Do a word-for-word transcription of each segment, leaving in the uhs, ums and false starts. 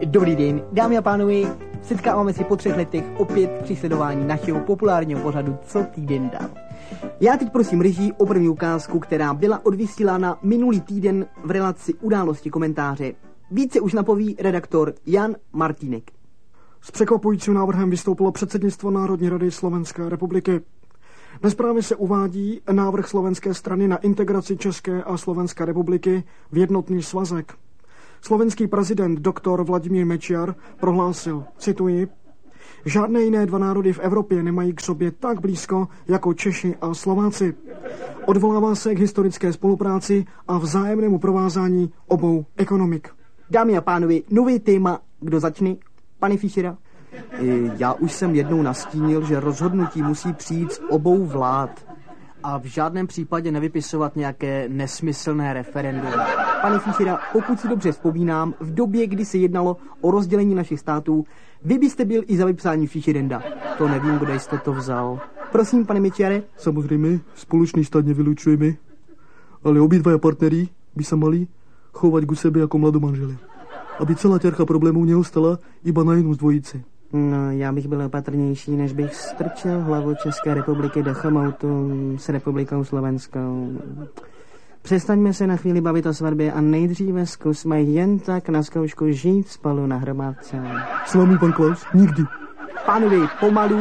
Dobrý den, dámy a pánové, setkáváme se po třech letech opět při sledování našeho populárního pořadu Co týden dál. Já teď prosím režii o první ukázku, která byla odvysílána minulý týden v relaci Události komentáře. Více už napoví redaktor Jan Martínek. S překvapujícím návrhem vystoupilo předsednictvo Národní rady Slovenské republiky. Ve zprávě se uvádí návrh slovenské strany na integraci České a Slovenské republiky v jednotný svazek. Slovenský prezident doktor Vladimír Mečiar prohlásil, cituji, žádné jiné dva národy v Evropě nemají k sobě tak blízko jako Češi a Slováci. Odvolává se k historické spolupráci a vzájemnému provázání obou ekonomik. Dámy a pánové, nový téma, kdo začne? Pane Fischera? Já už jsem jednou nastínil, že rozhodnutí musí přijít z obou vlád a v žádném případě nevypisovat nějaké nesmyslné referendum. Pane Fischera, pokud si dobře vzpomínám, v době, kdy se jednalo o rozdělení našich států, vy byste byl i za vypsání Fischerenda. To nevím, kde jste to vzal. Prosím, pane Mečiare. Samozřejmě, společný stát nevylučujeme, ale obidvaja partneri by se mali chovať ku sebe jako mladomanželi. Aby celá ťarcha problémů neostala iba na jednu z dvojice. No, já bych byl opatrnější, než bych strčil hlavu České republiky do chomoutu s republikou Slovenskou. Přestaňme se na chvíli bavit o svatbě a nejdříve zkusme jen tak na zkoušku žít spolu na hromádce. S vámi, pan Klaus? Nikdy. Pánové, pomalu.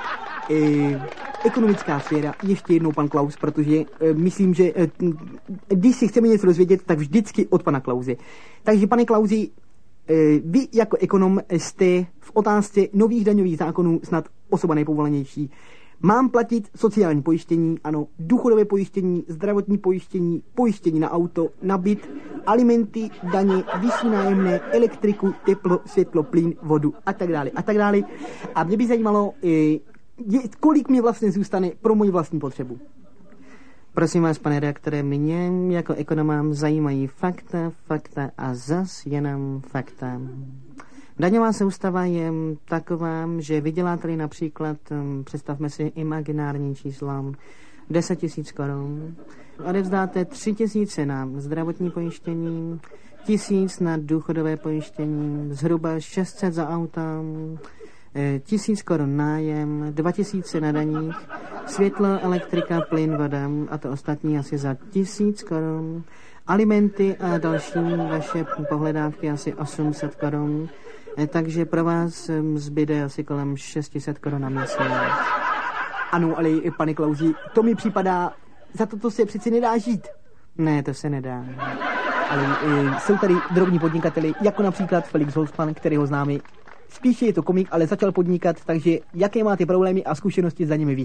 E, ekonomická sféra, ještě jednou pan Klaus, protože e, myslím, že e, když si chceme něco dozvědět, tak vždycky od pana Klause. Takže, pane Klausi, e, vy jako ekonom jste v otázce nových daňových zákonů snad osoba nejpovolanější. Mám platit sociální pojištění, ano, důchodové pojištění, zdravotní pojištění, pojištění na auto, na byt, alimenty, daně, vyšší nájemné, elektriku, teplo, světlo, plyn, vodu a tak dále a tak dále. A mě by zajímalo, je, kolik mi vlastně zůstane pro moji vlastní potřebu. Prosím vás, pane redaktore, mě jako ekonomám zajímají fakta, fakta a zas jenom fakta. Daňová soustava je taková, že vyděláte-li například, představme si imaginární číslo, deset tisíc korun, odevzdáte tři tisíce na zdravotní pojištění, tisíc na důchodové pojištění, zhruba šest set za auta, tisíc korun nájem, dva tisíce na daních, světlo, elektrika, plyn, voda a to ostatní asi za tisíc korun, alimenty a další vaše pohledávky asi osm set korun, takže pro vás zbyde asi kolem šest set korun na měsíc. Ano, ale pane Klausi, to mi připadá, za toto se přeci nedá žít. Ne, to se nedá. Ale e, jsou tady drobní podnikateli, jako například Felix Holzman, kterého známe. Spíše je to komik, ale začal podnikat, takže jaké máte problémy a zkušenosti za nimi vy?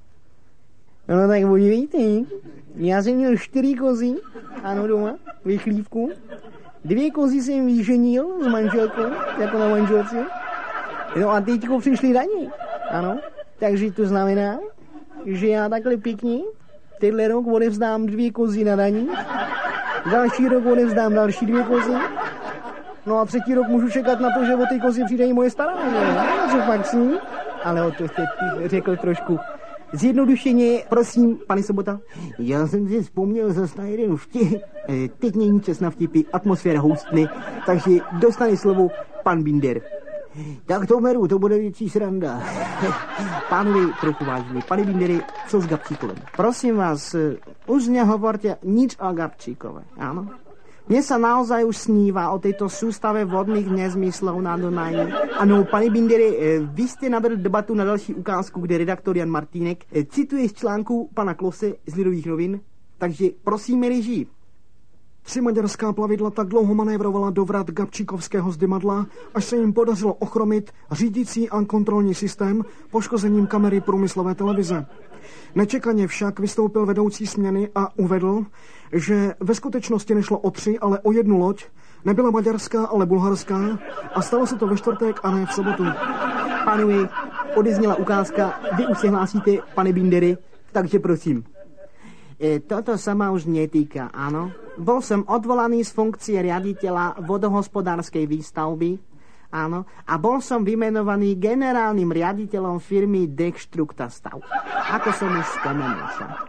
No tak podívejte, já jsem měl čtyři kozy, ano doma, ve chlívku. Dvě kozy jsem vyženil s manželkou, jako na manželci. No a teďko přišli daní, ano. Takže to znamená, že já takhle pěkně tenhle rok odevzdám dvě kozy na daní, další rok odevzdám další dvě kozy, no a třetí rok můžu čekat na to, že o ty kozy přijde i moje stará, že fakt s ní. Ale o to jste řekl trošku zjednodušeně. Prosím, pane Sobota. Já jsem si vzpomněl zase na jeden vtip. Teď není čas na vtipy, atmosféra houstny, takže dostane slovo pan Binder. Tak to beru, to bude větší sranda. Pánové, trochu vážně. Pane Binderi, co s Gabčíkovem? Prosím vás, už nehovorte nič o Gabčíkove, áno? Mne sa naozaj už sníva o tejto sústave vodných nezmyslov na Dunaji. Ano, pane Binderi, vy ste navedl debatu na další ukázku, kde redaktor Jan Martínek cituje z článku pana Klose z Lidových novin, takže prosíme režii. Tři maďarská plavidla tak dlouho manévrovala do vrat Gabčíkovského zdymadla, až se jim podařilo ochromit řídící a kontrolní systém poškozením kamery průmyslové televize. Nečekaně však vystoupil vedoucí směny a uvedl, že ve skutečnosti nešlo o tři, ale o jednu loď, nebyla maďarská, ale bulharská a stalo se to ve čtvrtek a ne v sobotu. Pánové, odezněla ukázka, vy už se hlásíte, pane Binderi, takže prosím. E, toto sa ma už netýka, áno. Bol som odvolaný z funkcie riaditeľa vodohospodárskej výstavby, áno, a bol som vymenovaný generálnym riaditeľom firmy Dextruktastav. Ako som už spomenul.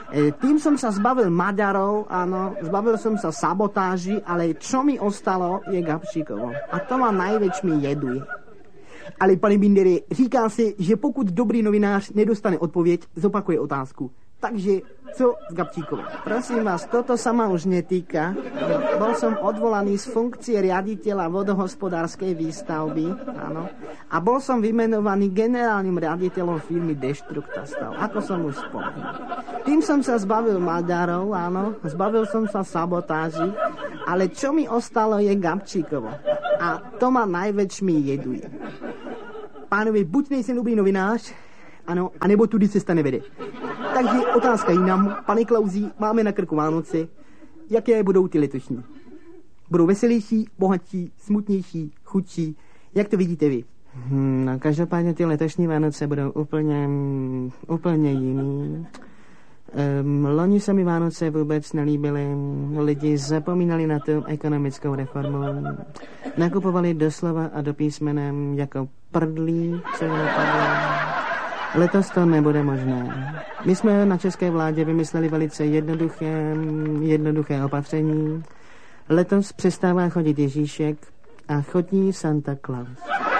Tým som sa zbavil Maďarov, áno, zbavil som sa sabotáži, ale čo mi ostalo je Gabčíkovo. A to ma najväčší jeduje. Ale pane Bindere, říká se, že pokud dobrý novinář nedostane odpověď, zopakuje otázku. Takže co s Gabčíkovou? Prosím vás, toto sa ma už netýka. Bol som odvolaný z funkcie riaditeľa vodohospodárskej výstavby, áno. A bol som vymenovaný generálnym riaditeľom firmy Deštruktastav, ako som už spomenul. Tým som sa zbavil Maďarov, áno, zbavil som sa sabotáži, ale čo mi ostalo je Gabčíkovo. A to ma najväčšmi jeduje. Pánovi, buď nejsem dobrý novinář, ano, anebo tudy cesta nevede. Takže otázka jinam. Pane Klausi, máme na krku Vánoce. Jaké budou ty letošní? Budou veselější, bohatší, smutnější, chudší? Jak to vidíte vy? Hmm, no, každopádně ty letošní Vánoce budou úplně, úplně jiný. Um, loni se mi Vánoce vůbec nelíbily. Lidi zapomínali na tu ekonomickou reformu. Nakupovali doslova a do písmenem jako prdlí, co je napadlo. Letos to nebude možné. My jsme na české vládě vymysleli velice jednoduché, jednoduché opatření. Letos přestává chodit Ježíšek a chodí Santa Claus.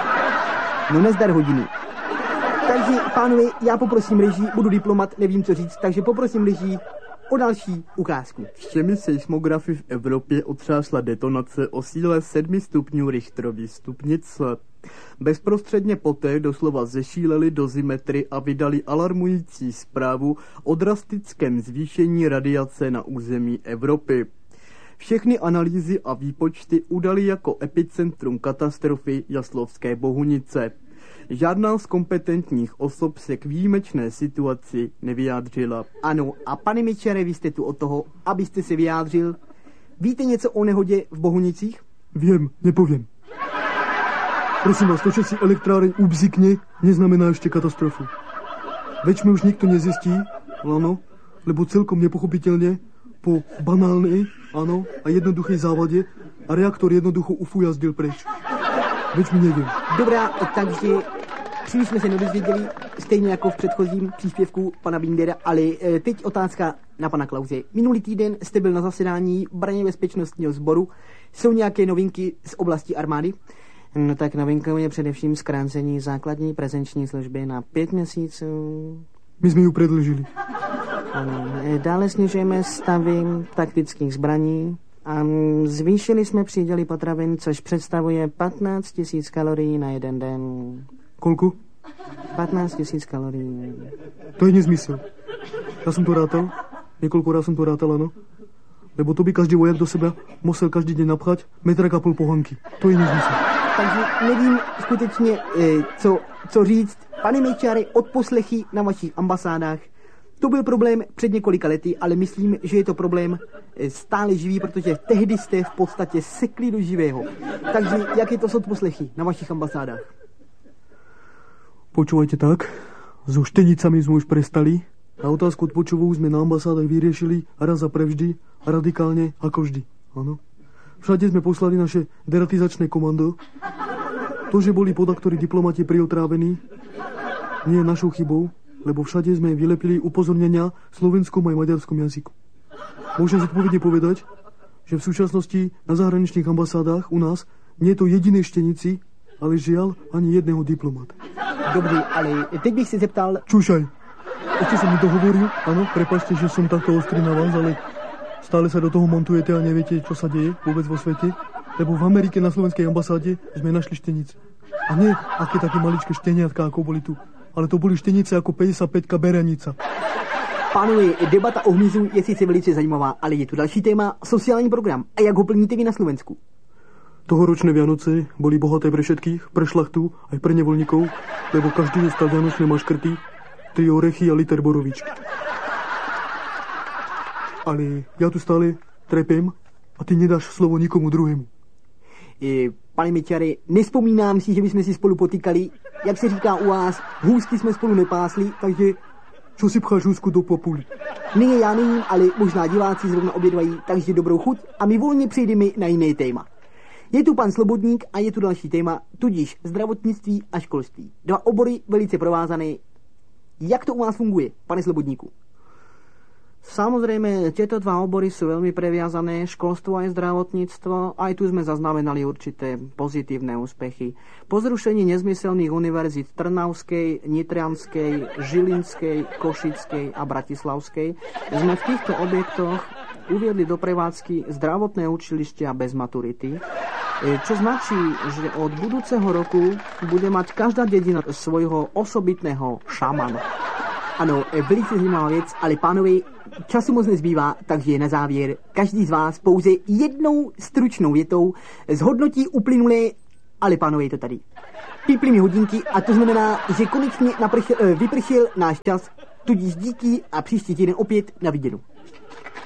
No nezdar hodiny. Takže, pánové, já poprosím režii, budu diplomat, nevím, co říct, takže poprosím režii o další ukázku. Všemi seismografy v Evropě otřásla detonace o síle sedmi stupňů Richterovy stupnice. Bezprostředně poté doslova zešíleli dozimetry a vydali alarmující zprávu o drastickém zvýšení radiace na území Evropy. Všechny analýzy a výpočty udali jako epicentrum katastrofy Jaslovské Bohunice. Žádná z kompetentních osob se k výjimečné situaci nevyjádřila. Ano, a pane Mičere, vy jste tu od toho, abyste se vyjádřil. Víte něco o nehodě v Bohunicích? Viem, nepoviem. Prosím vás, to, že si elektráreň ubzikne, neznamená ešte katastrofu. Veď mi už nikto nezistí, áno, lebo celkom nepochopiteľne po banálnej, áno, a jednoduchej závade a reaktor jednoducho ufujazdil preč. Veď mi neviem. Dobrá, takže příliš jsme se nedozvěděli, stejně jako v předchozím příspěvku pana Bindera, ale e, teď otázka na pana Klause. Minulý týden jste byl na zasedání Braně bezpečnostního sboru. Jsou nějaké novinky z oblasti armády? No tak novinkou je především zkrácení základní prezenční služby na pět měsíců. My jsme ju predlžili. Dále snižujeme stavy taktických zbraní a zvýšili jsme příděly potravin, což představuje patnáct tisíc kalorií na jeden den. Koľko? patnáct tisíc kalorií. To je nezmysel. Ja som to rátal, niekoľko ráz som to rátal, áno. Lebo to by každý vojak do seba musel každý deň napchať metrak a půl pohanky. To je nezmysel. Takže nevím skutečně, co, co říct. Pane Mejčáre, odposlechy na vašich ambasádách. To byl problém před několika lety, ale myslím, že je to problém stále živý, protože tehdy jste v podstatě sekli do živého. Takže jak je to s odposlechy na vašich ambasádách? Počúvajte tak, so štenicami sme už prestali a otázku odpočovú sme na ambasádach vyriešili raz a prevždy a radikálne ako vždy. Áno. Všade sme poslali naše deratizačné komando. To, že boli podaktori diplomati priotrávení, nie je našou chybou, lebo všade sme vylepili upozornenia v slovenskom aj maďarskom jazyku. Môžem zodpovedne povedať, že v súčasnosti na zahraničných ambasádách u nás nie je to jediné štenici, ale žiaľ ani jedného diplomata. Dobrý, ale teď bych se zeptal... Čušaj, ešte som mi dohovoril, áno, prepáčte, že som takto ostrý na vás, ale stále sa do toho montujete a neviete, čo sa deje vôbec vo svete, lebo v Amerike na slovenskej ambasáde sme našli štenice. A nie aké také maličké šteniatka, ako boli tu, ale to boli štenice ako päťdesiatpäťka beranica. Pánové, debata o hmyzu je sice velice zajímavá, ale je tu další téma, sociální program. A jak ho plníte vy na Slovensku? Tohoročné Vianoce boli bohaté pre všetkých, pre šlachtu, aj pre nevoľníkov, lebo každý dostal vianočné maškrty, tri orechy a liter borovičky. Ale ja tu stále trepem a ty nedáš slovo nikomu druhému. E, pane Mičare, nespomínám si, že bychom si spolu potýkali. Jak se říká u vás, hůzky jsme spolu nepásli, takže... Čo si pcháš hůzku do populi? Ne, já nevím, ale možná diváci zrovna obědvají, takže dobrou chuť a my volně přejdeme na jiné téma. Je tu pan Slobodník a je tu další téma, tudíž zdravotnictví a školství. Dva obory velice provázané. Jak to u vás funguje, pane Slobodníku? Samozrejme, tieto dva obory sú veľmi previazané, školstvo aj zdravotníctvo, aj tu sme zaznamenali určité pozitívne úspechy. Po zrušení nezmyselných univerzít Trnavskej, Nitrianskej, Žilinskej, Košickej a Bratislavskej sme v týchto objektoch uviedli do prevádzky zdravotné učilištia bez maturity, čo značí, že od budúceho roku bude mať každá dedina svojho osobitného šamana. Ano, velice zajímavá věc, ale pánovi, času moc nezbývá, takže na závěr každý z vás pouze jednou stručnou větou zhodnotí uplynulé, ale pánovi je to tady. Pípli mi hodinky a to znamená, že konečně naprchl, vyprchl náš čas, tudíž díky a příští týden opět na viděnou.